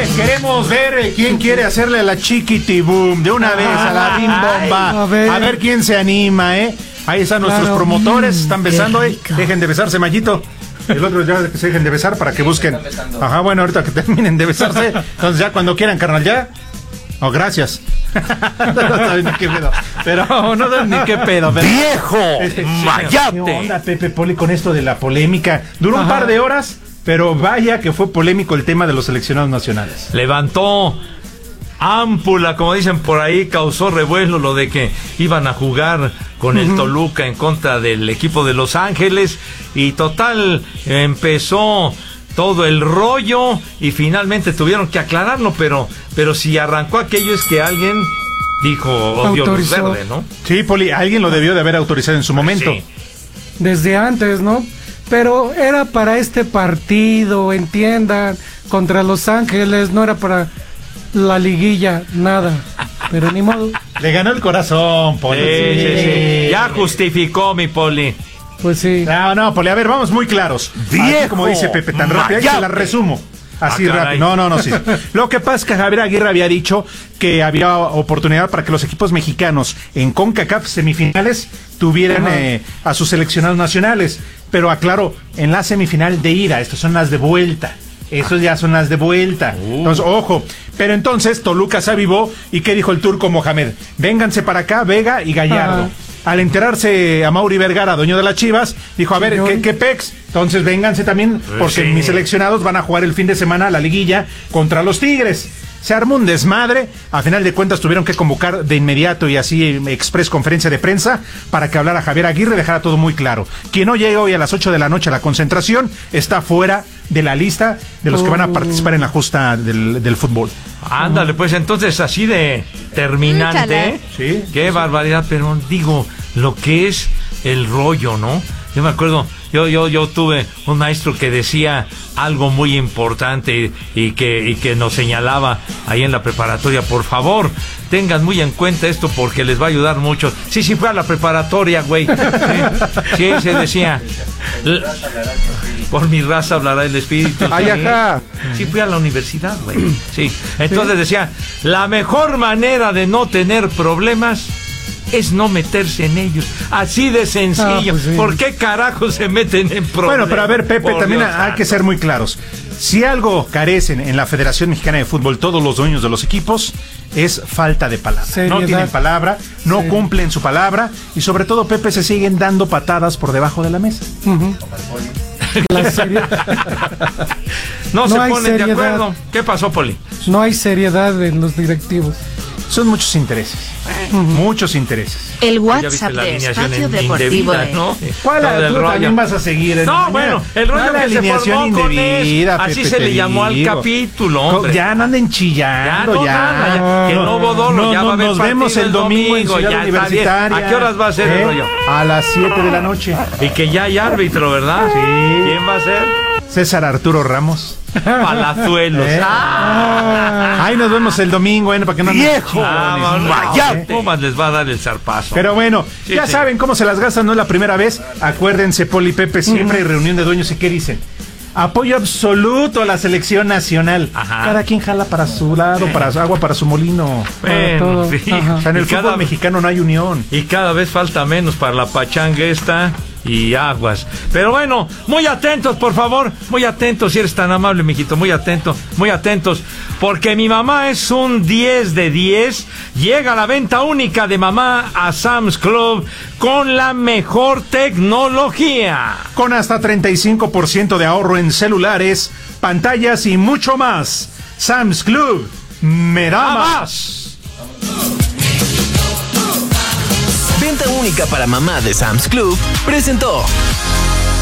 queremos ver quién quiere hacerle a la chiquitibum de una vez a la bim bomba. A ver quién se anima, ¿eh? Ahí están nuestros promotores, están besando, Dejen de besarse, Mayito. El otro ya que se dejen de besar para que busquen. Ajá, bueno, ahorita que terminen de besarse. Entonces ya cuando quieran, carnal, ya. Oh, gracias. No saben ni qué pedo. Pero no saben ni qué pedo. Pero... ¡Viejo! ¡Mayate! ¿Qué onda, Pepe Poli, con esto de la polémica? Duró un par de horas, pero vaya que fue polémico el tema de los seleccionados nacionales. Levantó ámpula, como dicen por ahí, causó revuelo lo de que iban a jugar con el Toluca en contra del equipo de Los Ángeles, y total, empezó todo el rollo y finalmente tuvieron que aclararlo, pero si arrancó aquello es que alguien dijo dio luz verde, ¿no? Sí, Poli, alguien lo debió de haber autorizado en su momento. Sí. Desde antes, ¿no? Pero era para este partido, entiendan, contra Los Ángeles, no era para la liguilla, nada. Pero ni modo. Le ganó el corazón, Poli. Sí. Ya justificó, mi Poli. Pues sí. No, Poli, a ver, vamos muy claros. Viejo, como dice Pepe, tan rápido, ahí se la resumo. Así rápido. No, sí. Lo que pasa es que Javier Aguirre había dicho que había oportunidad para que los equipos mexicanos en CONCACAF semifinales tuvieran a sus seleccionados nacionales. Pero aclaro, en la semifinal de ida, estas son las de vuelta. Estos ya son las de vuelta. Entonces, ojo. Pero entonces Toluca se avivó. ¿Y qué dijo el turco Mohamed? Vénganse para acá, Vega y Gallardo. Al enterarse a Mauri Vergara, dueño de las Chivas, dijo, a ver, ¿qué pex? Entonces vénganse también, porque mis seleccionados van a jugar el fin de semana la liguilla contra los Tigres. Se armó un desmadre, a final de cuentas tuvieron que convocar de inmediato y así express conferencia de prensa para que hablara Javier Aguirre, dejara todo muy claro. Quien no llega hoy a las 8 de la noche a la concentración está fuera de la lista de los que van a participar en la justa del fútbol. Ándale, pues entonces así de terminante, sí, qué barbaridad, pero digo, lo que es el rollo, ¿no? Yo me acuerdo, yo tuve un maestro que decía algo muy importante y que nos señalaba ahí en la preparatoria: por favor, tengan muy en cuenta esto porque les va a ayudar mucho. Sí, fue a la preparatoria, güey. Sí, se decía. Por mi raza hablará el espíritu. Ay, ajá. Sí, fui a la universidad, güey. Sí. Entonces decía, la mejor manera de no tener problemas es no meterse en ellos. Así de sencillo. Pues sí. ¿Por qué carajo se meten en problemas? Bueno, pero a ver, Pepe, por también Dios hay que ser muy claros. Si algo carecen en la Federación Mexicana de Fútbol todos los dueños de los equipos, es falta de palabra. Seriedad. No tienen palabra, no cumplen su palabra y sobre todo, Pepe, se siguen dando patadas por debajo de la mesa. No se hay ponen seriedad. de acuerdo. ¿Qué pasó, Poli? No hay seriedad en los directivos. Son muchos intereses. Muchos intereses. El Ya viste WhatsApp la de alineación Espacio Deportivo indebida, ¿no? ¿Cuál Todo el tú rollo. también vas a seguir? No, bueno, el rollo la que se alineación formó con indebida, eso. Así Pepe, se le te llamó al digo. capítulo, hombre. Ya no anden chillando, no, nada, que no hubo dolo, ya va a haber nos vemos partido el domingo en Ciudad ya está bien. Universitaria. ¿A qué horas va a ser el rollo? A las 7 de la noche. Y que ya hay árbitro, ¿verdad? Sí. ¿Quién va a ser? César Arturo Ramos. Palazuelos. Ahí nos vemos el domingo, para que no anden ¡Viejo! chingones. Pumas les va a dar el zarpazo. Pero bueno, Sí, ya sí. saben cómo se las gastan, no es la primera vez. Acuérdense, Poli, Pepe, siempre hay reunión de dueños. ¿Y qué dicen? Apoyo absoluto a la selección nacional. Ajá. Cada quien jala para su lado, para su agua, para su molino. Bueno, todo. sí. Ajá. O sea, en el Y cada- fútbol mexicano no hay unión. Y cada vez falta menos para la pachanga esta y aguas. Pero bueno, muy atentos, por favor, muy atentos, si eres tan amable, mijito, muy atentos, porque mi mamá es un 10 de 10. Llega la venta única de mamá a Sam's Club con la mejor tecnología. Con hasta 35% de ahorro en celulares, pantallas y mucho más. Sam's Club, me da más. Venta única para mamá de Sam's Club presentó